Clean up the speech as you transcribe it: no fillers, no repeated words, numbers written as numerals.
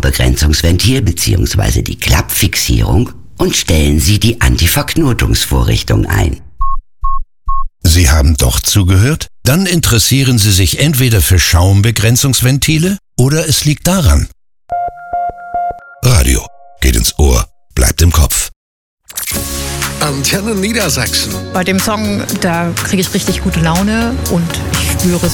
Schaumbegrenzungsventil bzw. die Klappfixierung und stellen Sie die Antiverknotungsvorrichtung ein. Sie haben doch zugehört? Dann interessieren Sie sich entweder für Schaumbegrenzungsventile oder es liegt daran. Radio geht ins Ohr, bleibt im Kopf. Antenne Niedersachsen. Bei dem Song, da kriege ich richtig gute Laune und ich spüre